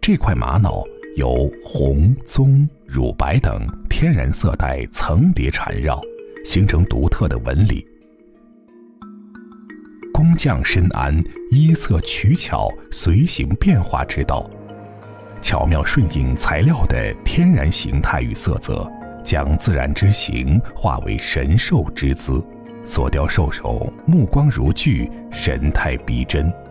这块玛瑙由红、棕、乳白等天然色带层叠缠绕，形成独特的纹理。工匠深谙衣色取巧、随形变化之道，巧妙顺应材料的天然形态与色泽，将自然之形化为神兽之姿，所雕兽首目光如炬，神态逼真。